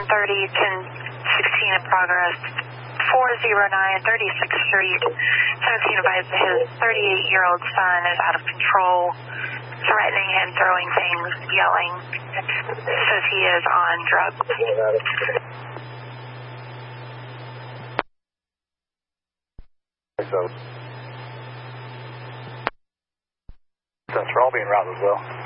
30, 1016 in progress. 409 36th Street. 17 advised that his 38-year-old son is out of control, threatening and throwing things, yelling. Says he is on drugs. Central, I'll be en route as well.